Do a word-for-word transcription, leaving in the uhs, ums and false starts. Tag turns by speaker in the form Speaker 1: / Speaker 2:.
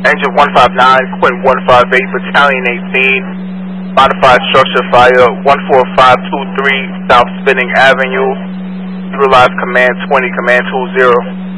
Speaker 1: Engine one five nine point one five eight, Battalion eighteen, Modified Structure Fire, one four five two three, South Spinning Avenue, Utilize Command twenty, Command two zero.